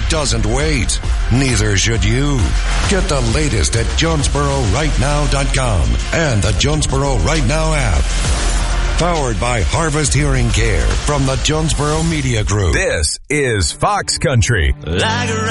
doesn't wait. Neither should you. Get the latest at JonesboroRightNow.com and the Jonesboro Right Now app. Powered by Harvest Hearing Care from the Jonesboro Media Group. This is Fox Country. Like a